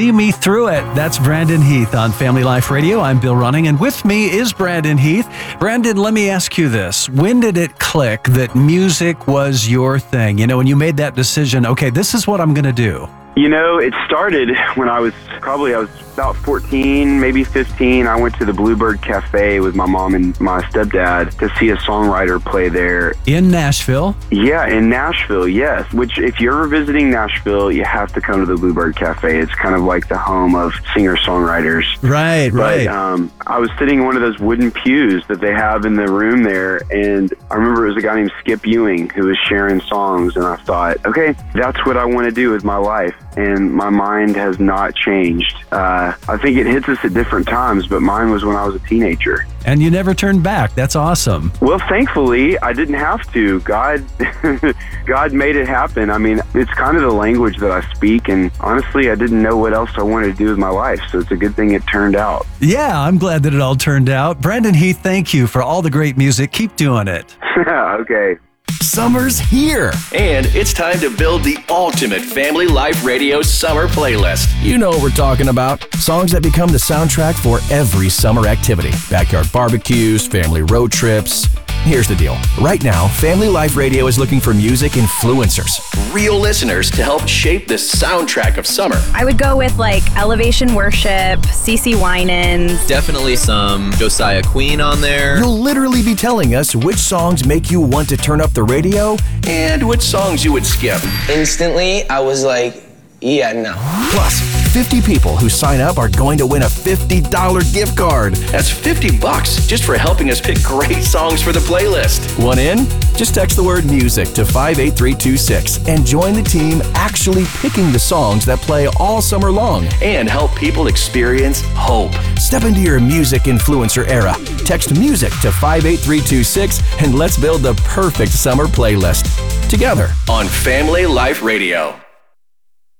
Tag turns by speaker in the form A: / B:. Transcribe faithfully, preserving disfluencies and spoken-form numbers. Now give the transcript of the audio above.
A: See me through it. That's Brandon Heath on Family Life Radio. I'm Bill Running, and with me is Brandon Heath. Brandon, let me ask you this. When did it click that music was your thing? You know, when you made that decision, okay, this is what I'm going to do.
B: You know, it started when I was probably, I was about fourteen, maybe fifteen. I went to the Bluebird Cafe with my mom and my stepdad to see a songwriter play there.
A: In Nashville?
B: Yeah, in Nashville, yes. Which, if you're ever visiting Nashville, you have to come to the Bluebird Cafe. It's kind of like the home of singer-songwriters.
A: Right, right.
B: But um, I was sitting in one of those wooden pews that they have in the room there, and I remember it was a guy named Skip Ewing who was sharing songs, and I thought, okay, that's what I want to do with my life. And my mind has not changed. Uh, I think it hits us at different times, but mine was when I was a teenager.
A: And you never turned back. That's awesome.
B: Well, thankfully, I didn't have to. God, God made it happen. I mean, it's kind of the language that I speak, and honestly, I didn't know what else I wanted to do with my life, so it's a good thing it turned out.
A: Yeah, I'm glad that it all turned out. Brandon Heath, thank you for all the great music. Keep doing it.
B: Okay.
C: Summer's here,
D: and it's time to build the ultimate Family Life Radio summer playlist.
C: You know what we're talking about. Songs that become the soundtrack for every summer activity. Backyard barbecues, family road trips. Here's the deal. Right now, Family Life Radio is looking for music influencers.
D: Real listeners to help shape the soundtrack of summer.
E: I would go with like Elevation Worship, C C Winans.
F: Definitely some Josiah Queen on there.
C: You'll literally be telling us which songs make you want to turn up the radio
D: and which songs you would skip.
G: Instantly, I was like, yeah, no.
C: Plus, fifty people who sign up are going to win a fifty dollars gift card.
D: That's fifty bucks just for helping us pick great songs for the playlist.
C: Want in? Just text the word music to five eight three two six and join the team actually picking the songs that play all summer long.
D: And help people experience hope.
C: Step into your music influencer era. Text music to five eight three two six and let's build the perfect summer playlist. Together
D: on Family Life Radio.